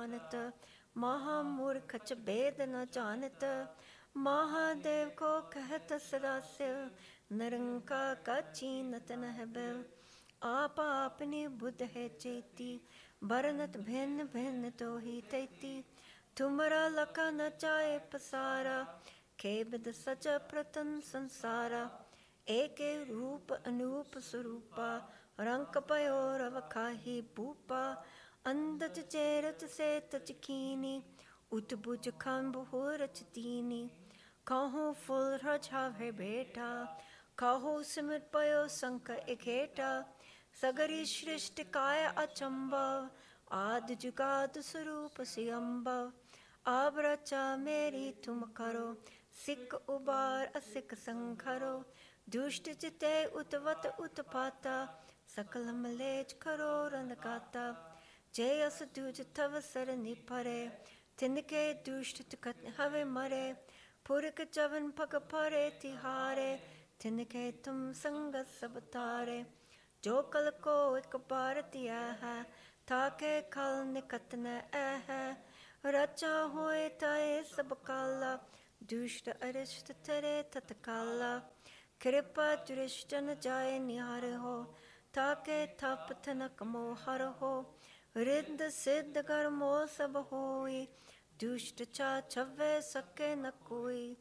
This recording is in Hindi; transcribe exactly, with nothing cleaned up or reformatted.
मानत, महामूर्ख च भेद न जानत। महादेव को कहत सदास्य, निरंका का चीनत न है बैल। आप आपनी बुद्ध है चेती, बरनत भिन्न भिन्न तो ही तैती। तुमरा लखा न चाहे पसारा, खेबद सच प्रतन संसारा। एक रूप अनूप स्वरूपा, रंक पयो रवखाही भूपा। अंदच चेरच से तच कीनी, उतबुज खंब हो रच दीनी। कहो फुल रझावे बेटा, कहो सिमट पयो संक इकेटा। सगरी सृष्टि काय अचंभव, आदि जुगाद स्वरूप सियंभव। अब रचा मेरी तुम करो, सिक उबार असिक संखरो। दुष्ट चिते उतवत उत्पाता, सकल मलेच करो रन गाता। जय अस दुज तव सरनि परे, तिनके दुष्ट तुकत हवे मरे। पुरख चवन पग परे तिहारे, तिनके तुम संग सब तारे। जो कल को एक बार दिया है, ताके कल निकट न है। रचा होए ताए सब काला, दुष्ट अरिष्ट तरे तत्काला। कृपा दृष्ट न जाए निहार हो, ताके तप तनक मोहर हो। रिद्ध सिद्ध कर मोह सब होई, दुष्ट चा छवे सके न कोई।